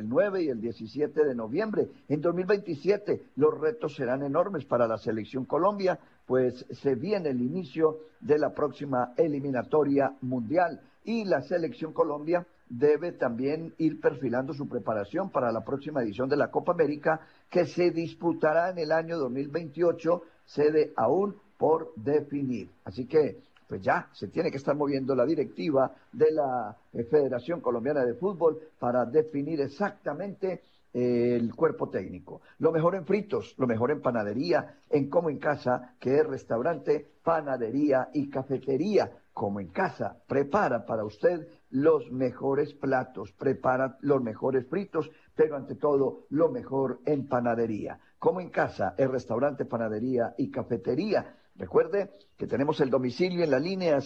el 9 y el 17 de noviembre. En 2027 los retos serán enormes para la Selección Colombia, pues se viene el inicio de la próxima eliminatoria mundial y la Selección Colombia debe también ir perfilando su preparación para la próxima edición de la Copa América, que se disputará en el año 2028, sede aún por definir. Así que, pues ya se tiene que estar moviendo la directiva de la Federación Colombiana de Fútbol para definir exactamente el cuerpo técnico. Lo mejor en fritos, lo mejor en panadería, en Como en Casa, que es restaurante, panadería y cafetería. Como en Casa, prepara para usted los mejores platos, prepara los mejores fritos, pero ante todo lo mejor en panadería. Como en Casa, el restaurante, panadería y cafetería. Recuerde que tenemos el domicilio en la línea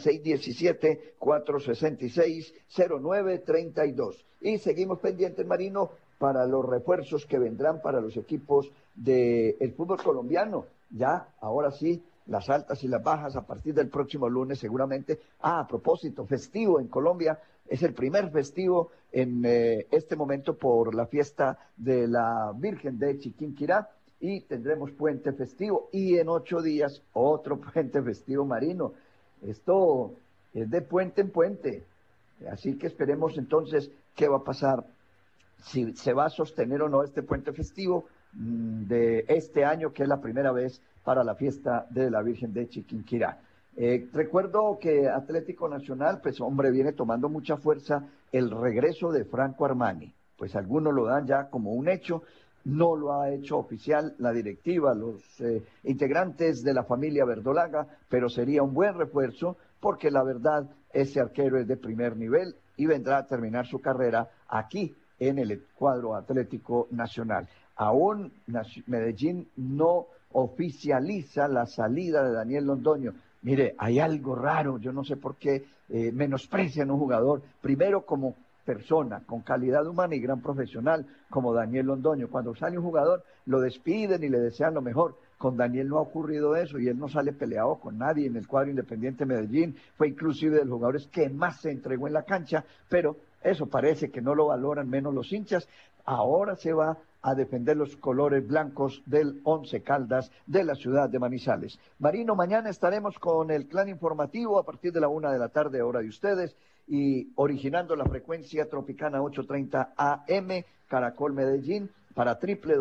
617-466-0932. Y seguimos pendientes, Marino, para los refuerzos que vendrán para los equipos del fútbol colombiano. Ya, ahora sí, las altas y las bajas a partir del próximo lunes seguramente. A propósito, festivo en Colombia, es el primer festivo en este momento por la fiesta de la Virgen de Chiquinquirá y tendremos puente festivo y en 8 días otro puente festivo, Marino. Esto es de puente en puente, así que esperemos entonces qué va a pasar, si se va a sostener o no este puente festivo de este año, que es la primera vez para la fiesta de la Virgen de Chiquinquirá. Recuerdo que Atlético Nacional, pues hombre, viene tomando mucha fuerza el regreso de Franco Armani. Pues algunos lo dan ya como un hecho, no lo ha hecho oficial la directiva, los integrantes de la familia Verdolaga, pero sería un buen refuerzo porque la verdad ese arquero es de primer nivel y vendrá a terminar su carrera aquí en el cuadro Atlético Nacional. Aún Medellín no oficializa la salida de Daniel Londoño. Mire, hay algo raro, yo no sé por qué menosprecian a un jugador, primero como persona, con calidad humana y gran profesional, como Daniel Londoño. Cuando sale un jugador, lo despiden y le desean lo mejor. Con Daniel no ha ocurrido eso y él no sale peleado con nadie en el cuadro Independiente Medellín. Fue inclusive de los jugadores que más se entregó en la cancha, pero eso parece que no lo valoran menos los hinchas. Ahora se va a defender los colores blancos del Once Caldas de la ciudad de Manizales. Marino, mañana estaremos con el clan informativo a partir de la 1 de la tarde, hora de ustedes, y originando la frecuencia Tropicana 830 AM, Caracol Medellín, para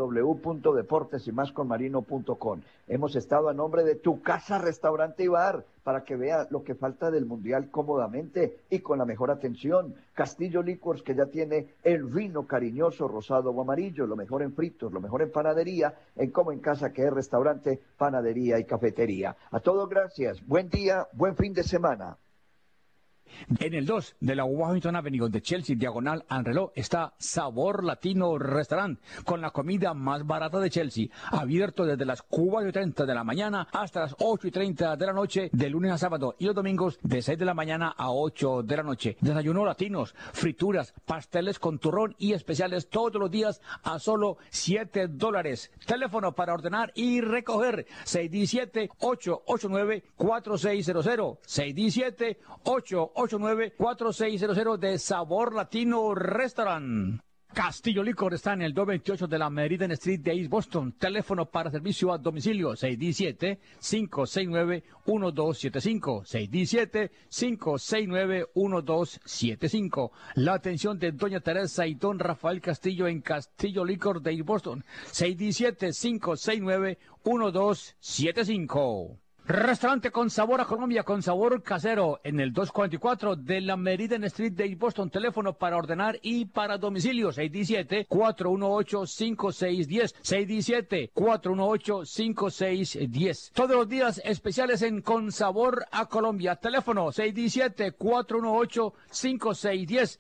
www.deportesymasconmarino.com. Hemos estado a nombre de Tu Casa, Restaurante y Bar, para que vea lo que falta del Mundial cómodamente y con la mejor atención. Castillo Licors, que ya tiene el vino cariñoso, rosado o amarillo, lo mejor en fritos, lo mejor en panadería, en Como en Casa, que es restaurante, panadería y cafetería. A todos gracias, buen día, buen fin de semana. En el 2 de la Washington Avenue de Chelsea, diagonal al reloj, está Sabor Latino Restaurant, con la comida más barata de Chelsea, abierto desde las 4:30 de la mañana hasta las 8:30 de la noche, de lunes a sábado, y los domingos de 6 de la mañana a 8 de la noche. Desayunos latinos, frituras, pasteles con turrón y especiales todos los días a solo $7. Teléfono para ordenar y recoger, 617-889-4600, 617-889-4600 de Sabor Latino Restaurant. Castillo Licor está en el 228 de la Meridian Street de East Boston. Teléfono para servicio a domicilio 617-569-1275. 617-569-1275. La atención de doña Teresa y don Rafael Castillo en Castillo Licor de East Boston. 617-569-1275. Restaurante con sabor a Colombia, con sabor casero, en el 244 de la Meridian Street de Boston. Teléfono para ordenar y para domicilio, 617-418-5610, 617-418-5610. Todos los días especiales en Con Sabor a Colombia. Teléfono, 617-418-5610,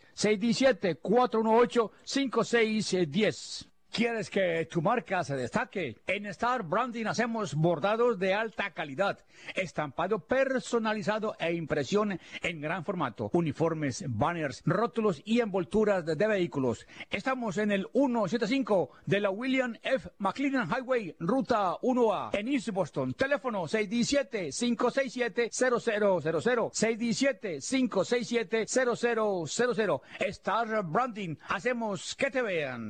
617-418-5610. ¿Quieres que tu marca se destaque? En Star Branding hacemos bordados de alta calidad, estampado personalizado e impresión en gran formato, uniformes, banners, rótulos y envolturas de vehículos. Estamos en el 175 de la William F. McLennan Highway, Ruta 1A, en East Boston. Teléfono 617-567-0000, 617-567-0000. Star Branding, hacemos que te vean.